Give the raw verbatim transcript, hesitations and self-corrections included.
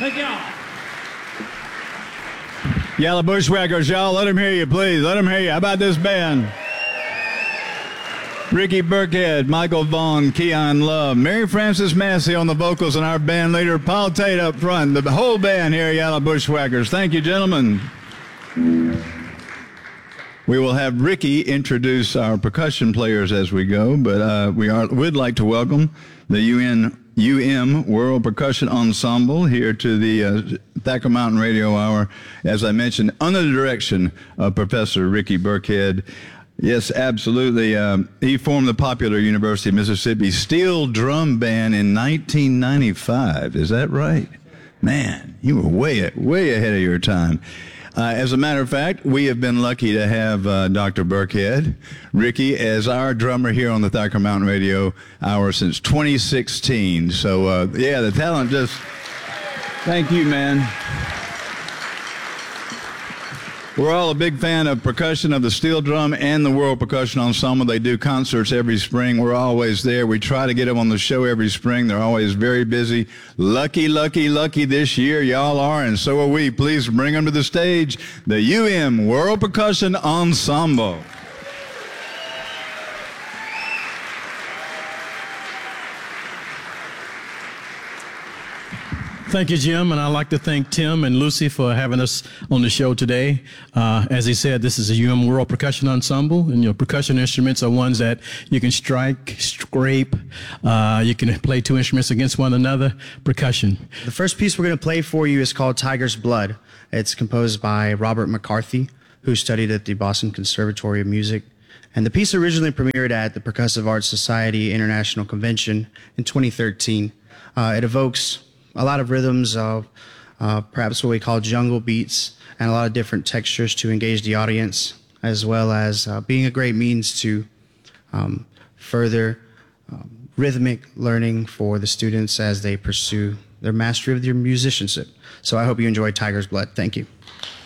Thank y'all. Yellow Bushwhackers, y'all, let him hear you, please. Let him hear you. How about this band? Ricky Burkhead, Michael Vaughn, Keon Love, Mary Frances Massey on the vocals, and our band leader, Paul Tate, up front. The whole band here, Yellow Bushwhackers. Thank you, gentlemen. We will have Ricky introduce our percussion players as we go, but uh, we are would like to welcome the U N U M World Percussion Ensemble here to the uh, Thacker Mountain Radio Hour, as I mentioned, under the direction of Professor Ricky Burkhead. Yes, absolutely. Um, he formed the popular University of Mississippi Steel Drum Band in nineteen ninety-five. Is that right? Man, you were way, way ahead of your time. Uh, as a matter of fact, we have been lucky to have uh, Doctor Burkhead, Ricky, as our drummer here on the Thacker Mountain Radio Hour since twenty sixteen. So, uh, yeah, the talent just... Thank you, man. We're all a big fan of percussion, of the steel drum and the World Percussion Ensemble. They do concerts every spring. We're always there. We try to get them on the show every spring. They're always very busy. Lucky, lucky, lucky this year y'all are, and so are we. Please bring them to the stage, the U M World Percussion Ensemble. Thank you, Jim, and I'd like to thank Tim and Lucy for having us on the show today. Uh, as he said, this is a U M World Percussion Ensemble, and your percussion instruments are ones that you can strike, scrape, uh, you can play two instruments against one another, percussion. The first piece we're going to play for you is called Tiger's Blood. It's composed by Robert McCarthy, who studied at the Boston Conservatory of Music. And the piece originally premiered at the Percussive Arts Society International Convention in twenty thirteen. Uh, it evokes a lot of rhythms of uh, perhaps what we call jungle beats and a lot of different textures to engage the audience, as well as uh, being a great means to um, further um, rhythmic learning for the students as they pursue their mastery of their musicianship. So I hope you enjoy Tiger's Blood. Thank you.